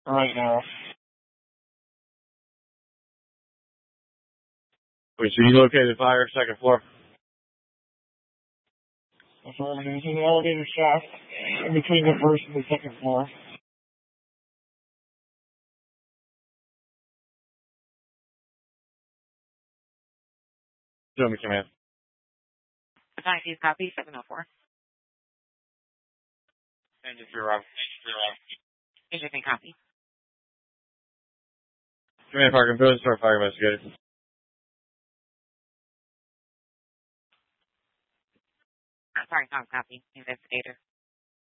right now. Wait, so you located fire, second floor? Affirmative. There's an elevator shaft in between the first and the second floor. Show me command. Please copy 704. Engine 3 Engine copy. Command Park, building start fire investigator. Sorry, Tom, copy. Investigator.